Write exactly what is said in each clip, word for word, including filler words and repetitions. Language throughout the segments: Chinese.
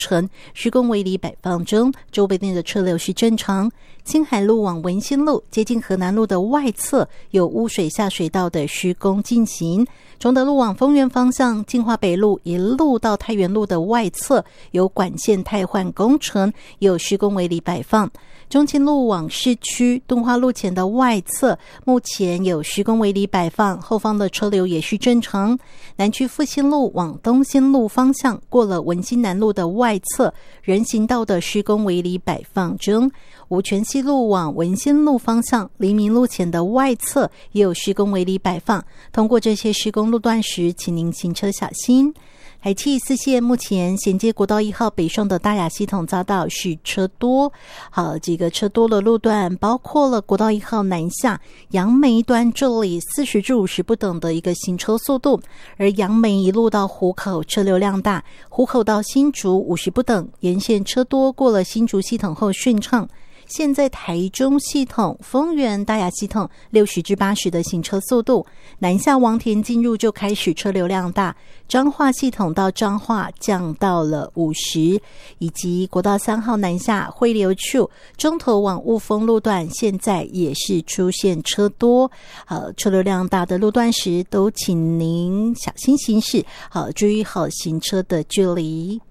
程施工围篱摆放中，周边的车流是正常。青海路往文心路接近河南路的外侧有污水下水道的施工进行。崇德路往丰原方向进化北路一路到太原路的外侧有管线汰换工程，有施工围篱摆放。中清路往市区敦化路前的外侧目前有施工围篱摆放，后方的车流也是正常。南区复兴路往东兴路方向过了文心南路的外侧人行道的施工围篱摆放中。五权西路往文心路方向黎明路前的外侧也有施工围篱摆放，通过这些施工路段时请您行车小心。海七四线目前衔接国道一号北上的大雅系统匝道是车多，好几个车多的路段包括了国道一号南下杨梅段，这里四十至五十不等的一个行车速度，而杨梅一路到湖口车流量大，湖口到新竹五十不等，沿线车多，过了新竹系统后顺畅。现在台中系统、丰原、大雅系统六十至八十的行车速度，南下王田进入就开始车流量大，彰化系统到彰化降到了五十，以及国道三号南下汇流处中投往雾峰路段现在也是出现车多，呃，车流量大的路段时都请您小心行驶，好，注意好行车的距离。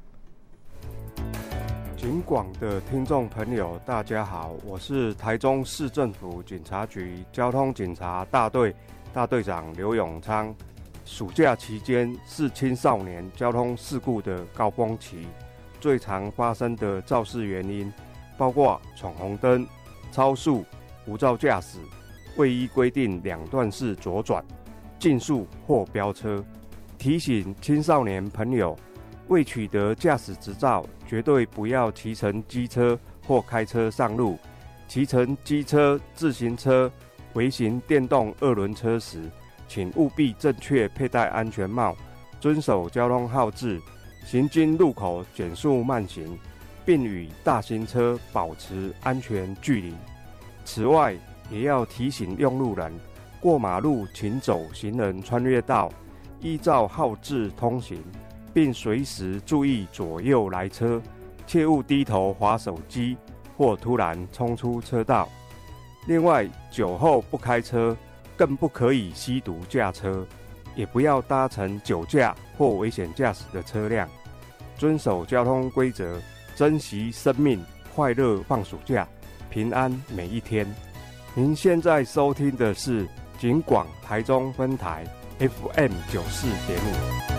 警广的听众朋友大家好，我是台中市政府警察局交通警察大队大队长刘永昌。暑假期间是青少年交通事故的高峰期，最常发生的肇事原因包括闯红灯、超速、无照驾驶、未依规定两段式左转、竞速或飙车。提醒青少年朋友，未取得驾驶执照，绝对不要骑乘机车或开车上路。骑乘机车、自行车、微型电动二轮车时，请务必正确佩戴安全帽，遵守交通号志，行经路口减速慢行，并与大型车保持安全距离。此外，也要提醒用路人，过马路请走行人穿越道，依照号志通行，并随时注意左右来车，切勿低头滑手机或突然冲出车道。另外，酒后不开车，更不可以吸毒驾车，也不要搭乘酒驾或危险驾驶的车辆。遵守交通规则，珍惜生命，快乐放暑假，平安每一天。您现在收听的是警广台中分台 F M 九四 节目。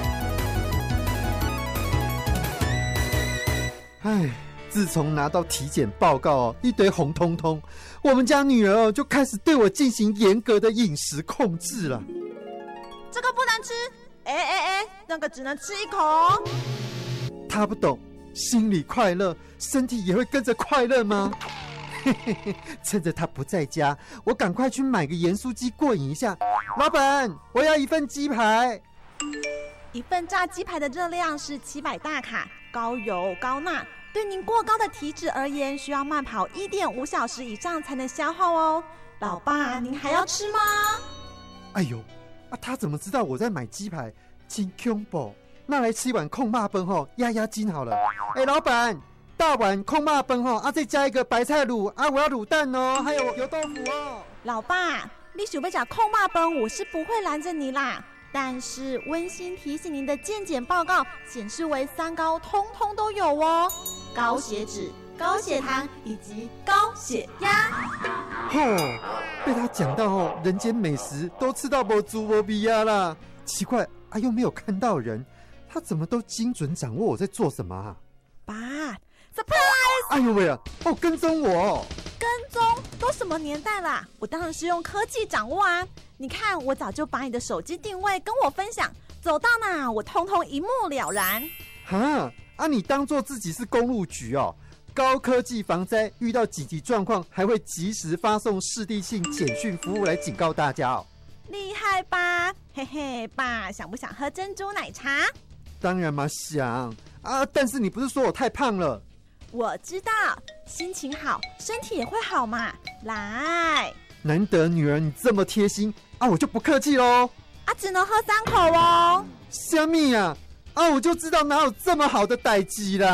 唉，自从拿到体检报告哦，一堆红彤彤，我们家女儿哦就开始对我进行严格的饮食控制了。 这个不能吃，哎哎哎，那个只能吃一口。 她不懂，心里快乐，身体也会跟着快乐吗？嘿嘿嘿，趁着她不在家，我赶快去买个盐酥鸡过瘾一下。老板，我要一份鸡排。 一份炸鸡排的热量是七百大卡，高油高钠，对您过高的体脂而言，需要慢跑 一点五小时以上才能消耗哦。老爸，您还要吃吗？ 哎呦，啊，他怎么知道我在买鸡排？真恐怖！那来吃一碗控肉饭吼，压压惊好了。哎，老板，大碗控肉饭吼，啊，再加一个白菜卤啊，我要卤蛋哦，还有油豆腐哦。 老爸，你想要吃控肉饭，我是不会拦着你啦。但是温馨提醒您的健检报告显示为三高通通都有哦，高血脂、高血糖以及高血压。 吼，被他讲到哦，人间美食都吃到没猪没鼻呀啦。奇怪啊，又没有看到人，他怎么都精准掌握我在做什么啊？ 爸 ，surprise！ 哎呦喂啊，哦，跟踪我！ 跟踪都什么年代啦？我当然是用科技掌握啊！你看，我早就把你的手机定位跟我分享，走到哪我通通一目了然。 哈啊，你当作自己是公路局哦？高科技防灾，遇到紧急状况还会及时发送视地性简讯服务来警告大家哦。 厉害吧？嘿嘿，爸，想不想喝珍珠奶茶？ 当然嘛，想啊！但是你不是说我太胖了？ 我知道，心情好，身体也会好嘛。来， 难得女儿你这么贴心啊，我就不客气喽。 啊，只能喝三口哦。 虾米啊？ 啊，我就知道哪有这么好的代志啦。